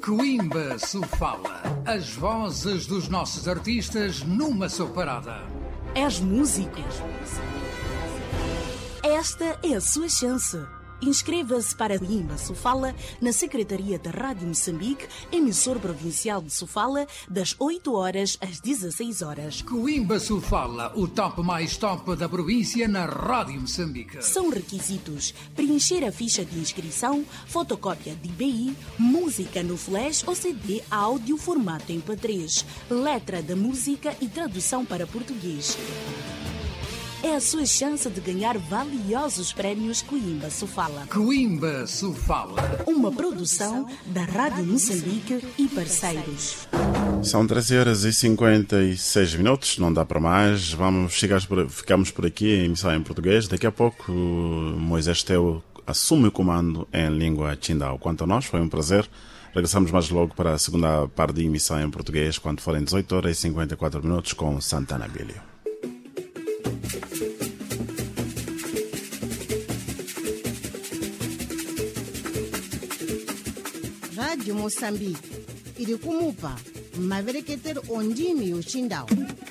Coimbra Sofala. As vozes dos nossos artistas numa só parada. És músico? Esta é a sua chance. Inscreva-se para Coimbra Sofala na Secretaria da Rádio Moçambique, emissor provincial de Sofala, das 8 horas às 16 horas. Coimbra Sofala, o top mais top da província na Rádio Moçambique. São requisitos: preencher a ficha de inscrição, fotocópia de IBI, música no flash ou CD áudio formato MP3, letra da música e tradução para português. É a sua chance de ganhar valiosos prémios Coimbra Sofala. Coimbra Sofala. Uma produção da Rádio Moçambique e parceiros. São 13h56, não dá para mais. Ficamos por aqui em emissão em português. Daqui a pouco Moisés Teu assume o comando em língua Tchindau. Quanto a nós, foi um prazer. Regressamos mais logo para a segunda parte de emissão em português, quando forem 18h54 com Santana Bilio. Rádio Moçambique iri kumupa mavereketere ondimi yochindau.